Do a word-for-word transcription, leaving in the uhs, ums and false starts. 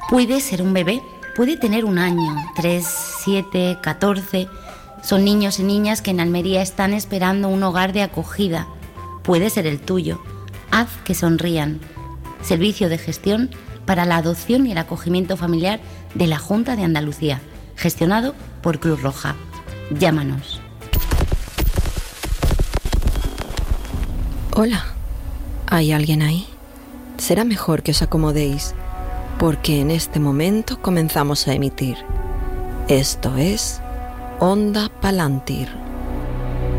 Puede ser un bebé, puede tener un año, tres, siete, catorce. Son niños y niñas que en Almería están esperando un hogar de acogida. Puede ser el tuyo. Haz que sonrían. Servicio de gestión para la adopción y el acogimiento familiar de la Junta de Andalucía, gestionado por Cruz Roja. Llámanos. Hola, ¿hay alguien ahí? Será mejor que os acomodéis, porque en este momento comenzamos a emitir. Esto es Onda Palantir.